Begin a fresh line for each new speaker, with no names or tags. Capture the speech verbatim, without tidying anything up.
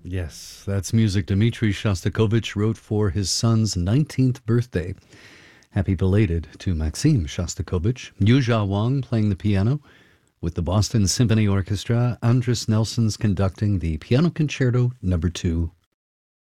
Yes, that's music Dmitri Shostakovich wrote for his son's nineteenth birthday. Happy belated to Maxim Shostakovich. Yuzha Wang playing the piano. With the Boston Symphony Orchestra, Andris Nelson's conducting the Piano Concerto Number two.